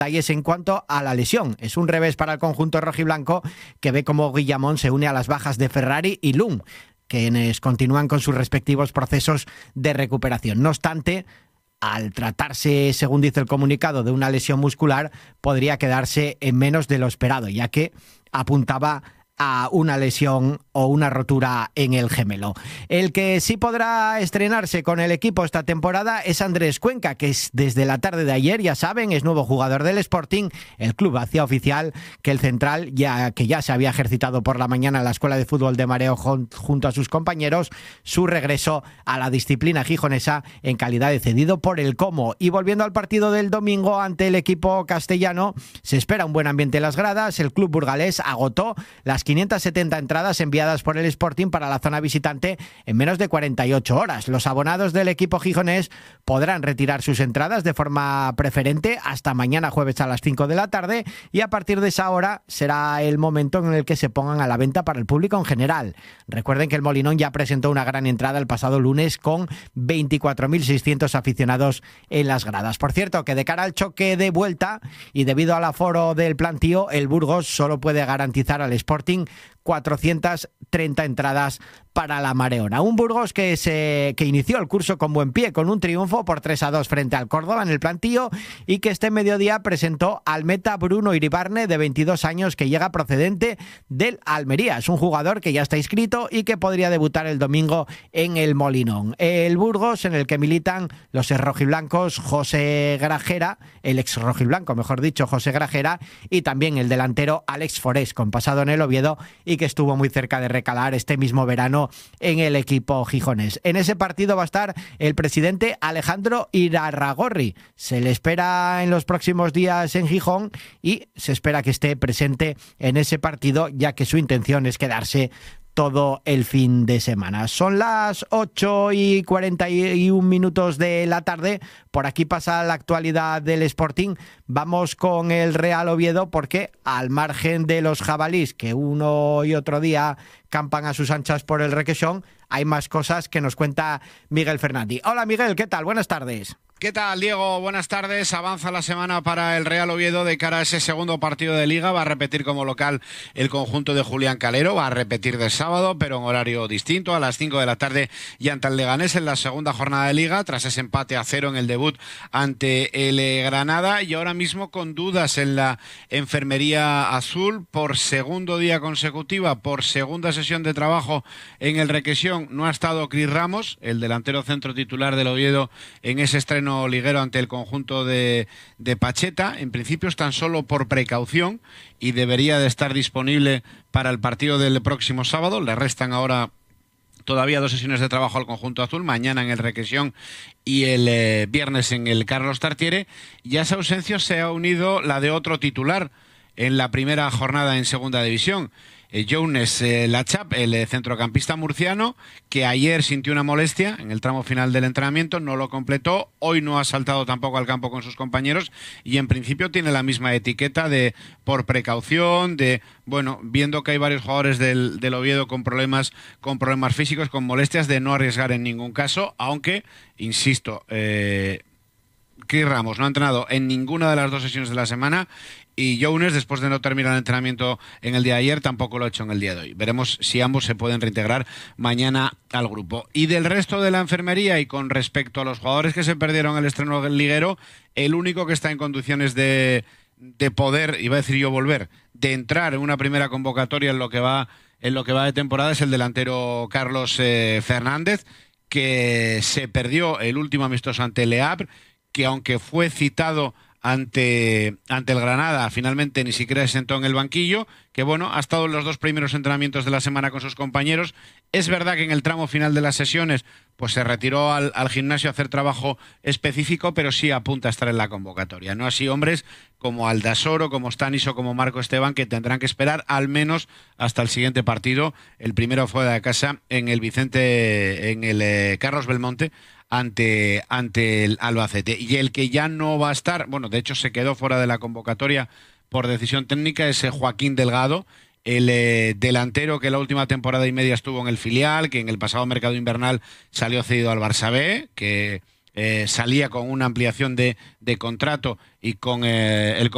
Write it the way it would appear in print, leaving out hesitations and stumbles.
detalles en cuanto a la lesión. Es un revés para el conjunto rojiblanco, que ve como Guillamón se une a las bajas de Ferrari y Lund, quienes continúan con sus respectivos procesos de recuperación. No obstante, al tratarse, según dice el comunicado, de una lesión muscular, podría quedarse en menos de lo esperado, ya que apuntaba a una lesión o una rotura en el gemelo. El que sí podrá estrenarse con el equipo esta temporada es Andrés Cuenca, que es desde la tarde de ayer, ya saben, es nuevo jugador del Sporting. El club hacía oficial que el central, ya se había ejercitado por la mañana en la Escuela de Fútbol de Mareo junto a sus compañeros, su regreso a la disciplina gijonesa en calidad de cedido por el Como. Y volviendo al partido del domingo ante el equipo castellano, se espera un buen ambiente en las gradas. El club burgalés agotó las 570 entradas enviadas por el Sporting para la zona visitante en menos de 48 horas. Los abonados del equipo gijonés podrán retirar sus entradas de forma preferente hasta mañana jueves a las 5 de la tarde, y a partir de esa hora será el momento en el que se pongan a la venta para el público en general. Recuerden que el Molinón ya presentó una gran entrada el pasado lunes con 24.600 aficionados en las gradas. Por cierto, que de cara al choque de vuelta y debido al aforo del plantío, el Burgos solo puede garantizar al Sporting 430 entradas para la Mareona. Un Burgos que inició el curso con buen pie, con un triunfo por 3-2 frente al Córdoba en el plantío, y que este mediodía presentó al meta Bruno Iribarne, de 22 años, que llega procedente del Almería. Es un jugador que ya está inscrito y que podría debutar el domingo en el Molinón. El Burgos, en el que militan los rojiblancos José Grajera, el ex rojiblanco, mejor dicho, José Grajera, y también el delantero Alex Forés, con pasado en el Oviedo y que estuvo muy cerca de recalar este mismo verano en el equipo gijonés. En ese partido va a estar el presidente Alejandro Irarragorri. Se le espera en los próximos días en Gijón y se espera que esté presente en ese partido, ya que su intención es quedarse todo el fin de semana. Son las 8:41 de la tarde. Por aquí pasa la actualidad del Sporting. Vamos con el Real Oviedo, porque al margen de los jabalís que uno y otro día campan a sus anchas por el Requesón, hay más cosas que nos cuenta Miguel Fernández. Hola Miguel, ¿qué tal? Buenas tardes. ¿Qué tal, Diego? Buenas tardes. Avanza la semana para el Real Oviedo de cara a ese segundo partido de Liga. Va a repetir como local el conjunto de Julián Calero. Va a repetir de sábado, pero en horario distinto, a las 5 de la tarde, y ante el Leganés en la segunda jornada de Liga, tras ese empate a 0 en el debut ante el Granada. Y ahora mismo con dudas en la enfermería azul por segundo día consecutiva, por segunda sesión de trabajo en el Requesón. No ha estado Cris Ramos, el delantero centro titular del Oviedo, en ese estreno liguero ante el conjunto de Pacheta. En principio es tan solo por precaución y debería de estar disponible para el partido del próximo sábado. Le restan ahora todavía 2 sesiones de trabajo al conjunto azul, mañana en el Requesón y el viernes en el Carlos Tartiere. Y a esa ausencia se ha unido la de otro titular en la primera jornada en segunda división, Younes Lachap, el centrocampista murciano, que ayer sintió una molestia en el tramo final del entrenamiento, no lo completó, hoy no ha saltado tampoco al campo con sus compañeros y en principio tiene la misma etiqueta de por precaución, de, bueno, viendo que hay varios jugadores del Oviedo con problemas físicos, con molestias, de no arriesgar en ningún caso, aunque, insisto, Cris Ramos no ha entrenado en ninguna de las 2 sesiones de la semana, y Younes, después de no terminar el entrenamiento en el día de ayer, tampoco lo ha hecho en el día de hoy. Veremos si ambos se pueden reintegrar mañana al grupo. Y del resto de la enfermería, y con respecto a los jugadores que se perdieron el estreno del liguero, el único que está en condiciones de poder, iba a decir yo volver, de entrar en una primera convocatoria en lo que va de temporada, es el delantero Carlos Fernández, que se perdió el último amistoso ante Le Havre, que aunque fue citado ante el Granada, finalmente ni siquiera se sentó en el banquillo, que bueno, ha estado en los 2 primeros entrenamientos de la semana con sus compañeros. Es verdad que en el tramo final de las sesiones pues se retiró al gimnasio a hacer trabajo específico, pero sí apunta a estar en la convocatoria. No así hombres como Aldasoro, como Stanis o como Marco Esteban, que tendrán que esperar al menos hasta el siguiente partido, el primero fuera de casa en el Carlos Belmonte, ante el Albacete. Y el que ya no va a estar, bueno, de hecho se quedó fuera de la convocatoria por decisión técnica, es Joaquín Delgado, el delantero que la última temporada y media estuvo en el filial, que en el pasado mercado invernal salió cedido al Barça B, que salía con una ampliación de contrato y con el